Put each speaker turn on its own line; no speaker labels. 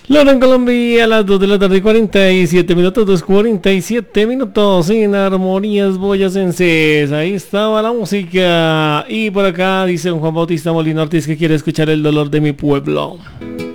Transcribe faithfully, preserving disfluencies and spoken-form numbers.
La hora en Colombia a las dos de la tarde, cuarenta y siete minutos, dos cuarenta y siete minutos en Armonías Boyacenses. Ahí estaba la música. Y por acá dice un Juan Bautista Molina Ortiz que quiere escuchar El dolor de mi pueblo.